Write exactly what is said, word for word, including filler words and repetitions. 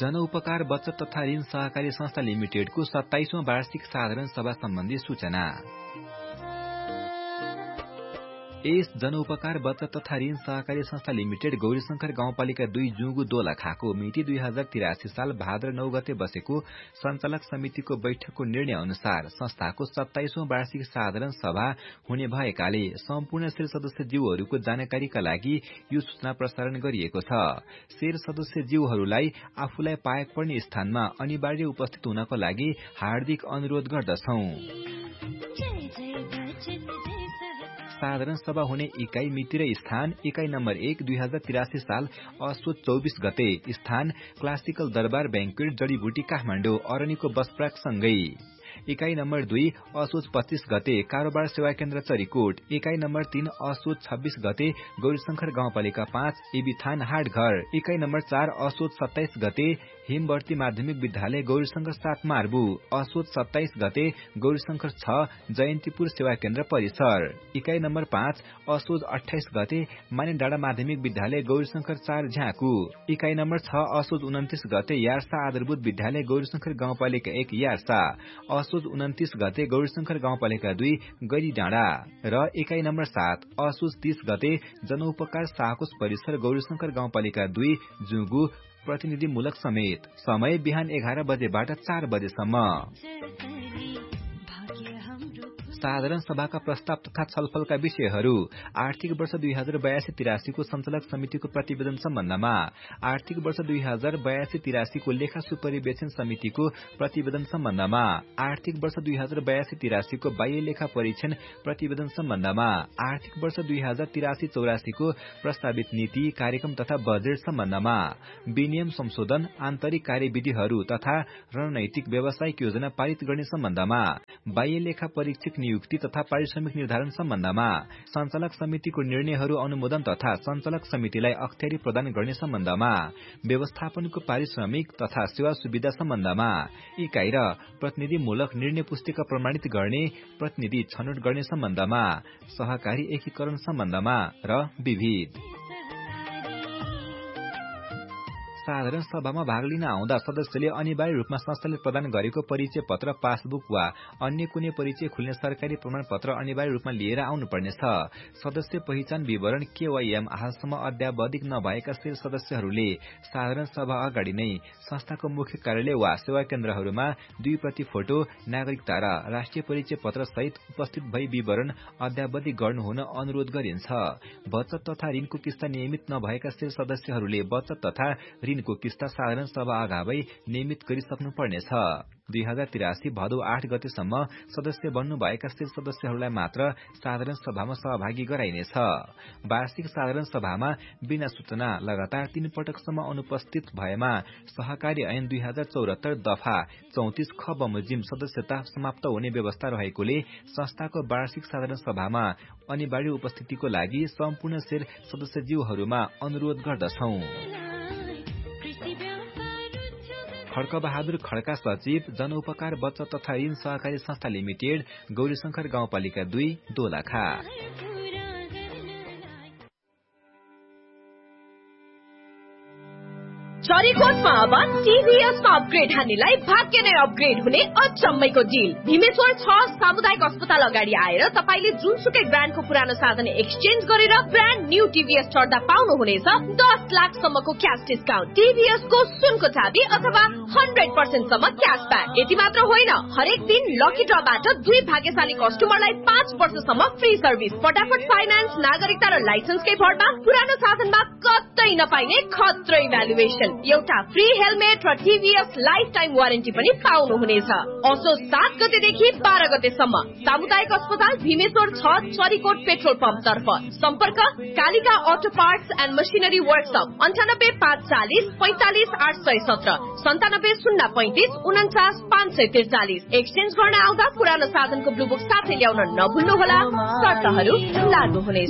जनउपकार बचत तथा ऋण सहकारी संस्था लिमिटेडको सत्ताइसौं वार्षिक साधारण सभा सम्बन्धी सूचना। यस जनउपकार बचत तथा ऋण सहकारी संस्था लिमिटेड गौरीशंकर गाउँपालिका दुई जुगु दोलखाको मिति दुई हजार तिरासी साल भाद्र नौ गते बसेको सञ्चालक समितिको बैठकको निर्णय अनुसार संस्थाको सत्ताइसौं वार्षिक साधारण सभा हुने भएकाले सम्पूर्ण शेर सदस्यज्यूहरूको जानकारीका लागि यो सूचना प्रसारण गरिएको छ। शेर सदस्यज्यूहरूलाई आफूलाई पाएक पर्ने स्थानमा अनिवार्य उपस्थित हुनको लागि हार्दिक अनुरोध गर्दछौं। साधारण सभा हुने इकाई मिति र स्थान इकाई नम्बर एक दुई हजार तिरासी साल असोज चौबीस गते स्थान क्लासिकल दरबार बैंक्वेट जडीबुटी काठमाडौँ अरनीको बसप्राक सँगै। इकाई नम्बर दुई असोज पच्चीस गते कारोबार सेवा केन्द्र चरीकोट। इकाई नम्बर तीन असोज छब्बीस गते गौरीशंकर गाउँपालिका पाँच एबिथान हाटघर। इकाई नम्बर चार असोज सत्ताइस गते हिमवर्ती माध्यमिक विद्यालय गौरीशंकर सात मार्बु। असोज सत्ताइस गते गौरीशंकर छ जयन्तीपुर सेवा केन्द्र परिसर। इकाई नम्बर पाँच असोज अठाइस गते माने डाँडा माध्यमिक विद्यालय गौरीशंकर चार झ्याकु। इकाई नम्बर छ असोज उन्तिस गते यार्सा आधारभूत विद्यालय गौरीशंकर गाउँपालिका एक यार्सा। असोज उन्तिस गते गौरीशंकर गाउँपालिका दुई गरी डाँडा र इकाई नम्बर सात असोज तीस गते जनउपकार साहकोष परिसर गौरीशंकर गाउँपालिका दुई जुगु प्रतिनिधिमूलक समेत। समय बिहान एघार बजेबाट चार बजेसम्म। साधारण सभाका प्रस्ताव तथा छलफलका विषयहरू आर्थिक वर्ष दुई हजार बयासी तिरासीको सञ्चालक समितिको प्रतिवेदन सम्बन्धमा, आर्थिक वर्ष दुई हजार बयासी तिरासीको लेखा सुपरिवेक्षण समितिको प्रतिवेदन सम्बन्धमा, आर्थिक वर्ष दुई हजार बयासी तिरासीको बाह्य लेखा परीक्षण प्रतिवेदन सम्बन्धमा, आर्थिक वर्ष दुई हजार तिरासी चौरासीको प्रस्तावित नीति कार्यक्रम तथा बजेट सम्बन्धमा, विनियम संशोधन, आन्तरिक कार्यविधिहरू तथा रणनैतिक व्यावसायिक योजना पारित गर्ने सम्बन्धमा, बाह्य लेखा परीक्षक नियुक्ति तथा पारिश्रमिक निर्धारण सम्बन्धमा, सञ्चालक समितिको निर्णयहरू अनुमोदन तथा सञ्चालक समितिलाई अख्तियारी प्रदान गर्ने सम्बन्धमा, व्यवस्थापनको पारिश्रमिक तथा सेवा सुविधा सम्बन्धमा, इकाई र प्रतिनिधिमूलक निर्णय पुस्तिका प्रमाणित गर्ने, प्रतिनिधि छनौट गर्ने सम्बन्धमा, सहकारी एकीकरण सम्बन्धमा र विविध। साधारण सभामा भाग लिन आउँदा सदस्यले अनिवार्य रूपमा संस्थाले प्रदान गरेको परिचय पत्र, पासबुक वा अन्य कुनै परिचय खुल्ने सरकारी प्रमाण पत्र अनिवार्य रूपमा लिएर आउनुपर्नेछ। सदस्य पहिचान विवरण केवाईएम हालसम्म अद्यावधिक नभएका शेर सदस्यहरूले साधारण सभा अगाडि नै संस्थाको मुख्य कार्यालय वा सेवा केन्द्रहरूमा दुई प्रति फोटो, नागरिकता र राष्ट्रिय परिचय पत्र सहित उपस्थित भई विवरण अद्यावधिक गर्नुहुन अनुरोध गरिन्छ। बचत तथा ऋणको किस्ता नियमित नभएका शेर सदस्यहरूले बचत तथा ऋणको किस्ता साधारण सभा अगावै नियमित गरिसक्नुपर्नेछ। दुई हजार तिरासी भदौ आठ गतेसम्म सदस्य बन्नुभएका शेर सदस्यहरूलाई मात्र साधारण सभामा सहभागी गराइनेछ। वार्षिक साधारण सभामा बिना सूचना लगातार तीन पटकसम्म अनुपस्थित भएमा सहकारी ऐन दुई हजार चौरात्तर दफा चौतिस ख बमोजिम सदस्यता समाप्त हुने व्यवस्था रहेकोले संस्थाको वार्षिक साधारण सभामा अनिवार्य उपस्थितिको लागि सम्पूर्ण शेर सदस्यज्यूहरूमा अनुरोध गर्दछौं। खड्कबहादुर खड्का सचिव, जनउपकार बचत तथा ऋण सहकारी संस्था लिमिटेड, गौरीशंकर गाउँपालिका दुई दोलखा। चरीकोटमा अब टीभीएसमा अपग्रेड हान्नेलाई भाग्य नै अपग्रेड हुने अचम्मैको डिल। भीमेश्वर छ सामुदायिक अस्पताल अगाडि आएर तपाईले जुनसुकै ब्रान्डको पुरानो साधन एक्सचेन्ज गरेर ब्रान्ड न्यू टीभीएस चढ्दा पाउनुहुनेछ दस लाख सम्मको क्याश डिस्काउन्ट, टीभीएसको सुनको चाबी अथवा हन्ड्रेड पर्सेन्ट सम्म क्यासब्याक। यति मात्र होइन, हरेक दिन लकी ड्रबाट दुई भाग्यशाली कस्टमरलाई पाँच वर्षसम्म फ्री सर्भिस। फटाफट फाइनान्स, नागरिकता र लाइसेन्सकै भरमा पुरानो साधनमा कतै नपाइने खत्रै भ्यालुएसन। एउटा फ्री हेलमेट र टीभीएस लाइफ टाइम वारेन्टी पनि पाउनुहुनेछ। असोज सात गतेदेखि बाह्र गतेसम्म सामुदायिक अस्पताल भीमेश्वर छ चरीकोट पेट्रोल पम्प तर्फ। सम्पर्क Kalika auto parts and machinery workshop अन्ठानब्बे पाँच चालिस पैंतालिस आठ सय सत्र सन्तानब्बे शून्य पैंतिस उन्चास पाँच सय त्रिचालिस। एक्सचेन्ज गर्न आउँदा पुरानो साधनको ब्लू बुक साथै ल्याउन नभुल्नुहोला, शर्तहरू लागू हुनेछ।